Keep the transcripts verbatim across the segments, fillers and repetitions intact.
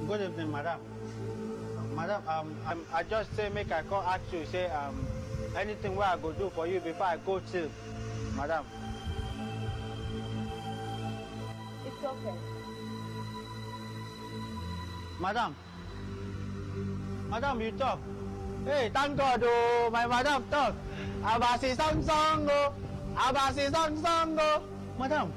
Good evening, madam. Madam, um, um, I just say make I call ask you, say um, anything where I go do for you before I go sleep, madam. It's okay. Madam. Madam, you talk. Hey, thank God, oh, my madam talk. Abasi song song, oh. Abasi song song, oh. Madam.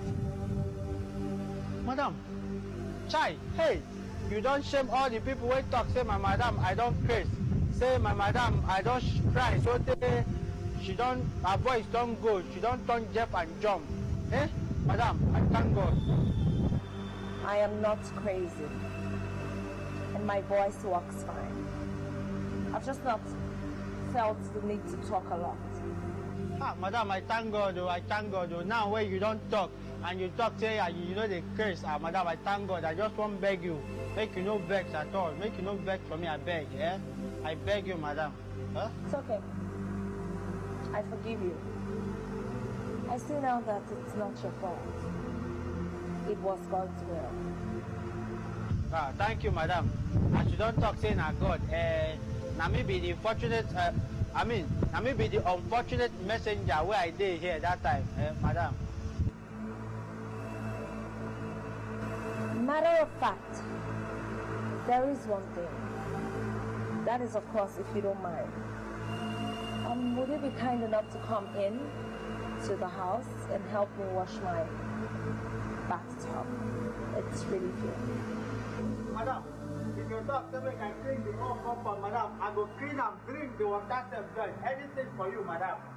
Madam. Chai, hey, you don't shame all the people who talk, say my madam, I don't curse. Say my madam, I don't cry. So they, she don't, her voice don't go. She don't turn deaf and jump. Eh? Madam, I thank God. I am not crazy. And my voice works fine. I've just not felt the need to talk a lot. Ah, madam, I thank God, oh, I thank God. Oh. Now when you don't talk, and you talk, say, uh, you know, the curse. Ah, madam, I thank God. I just want to beg you. Make you no vex at all. Make you no vex for me, I beg, yeah? I beg you, madam. Huh? It's okay. I forgive you. I see now that it's not your fault. It was God's will. Ah, thank you, madam. As you don't talk, say, na God. Uh, now me be the fortunate, uh, I mean, now me be the unfortunate messenger where I did here that time, uh, madam. Matter of fact, there is one thing. That is, of course, if you don't mind. Um, would you be kind enough to come in to the house and help me wash my bathtub? It's really filthy. Madam, if you talk, then we can clean the whole compound, madam. I go clean and drink the water, anything for you, madam.